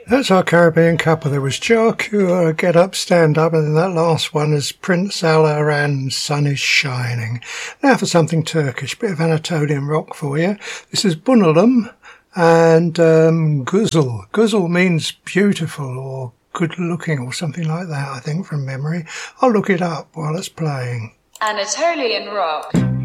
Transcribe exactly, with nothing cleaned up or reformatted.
That's our Caribbean couple. There was Joe Cure, Get Up, Stand Up, and then that last one is Prince Alaran, Sun is Shining. Now for something Turkish, bit of Anatolian rock for you. This is Bunalum and um, Güzel. Güzel means beautiful or good looking or something like that, I think, from memory. I'll look it up while it's playing. Anatolian rock.